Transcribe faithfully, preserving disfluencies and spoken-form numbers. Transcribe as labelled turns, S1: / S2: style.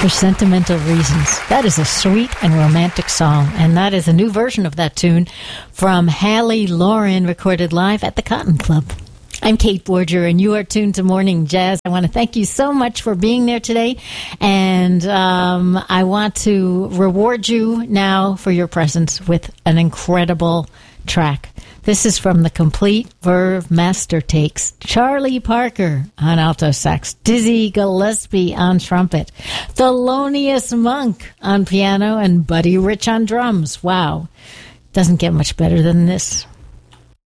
S1: For Sentimental Reasons. That is a sweet and romantic song, and that is a new version of that tune from Hallie Lauren, recorded live at the Cotton Club. I'm Kate Borger, and you are tuned to Morning Jazz. I want to thank you so much for being there today, and um, I want to reward you now for your presence with an incredible track. This is from the Complete Verve Master Takes. Charlie Parker on alto sax, Dizzy Gillespie on trumpet, Thelonious Monk on piano, and Buddy Rich on drums. Wow. Doesn't get much better than this.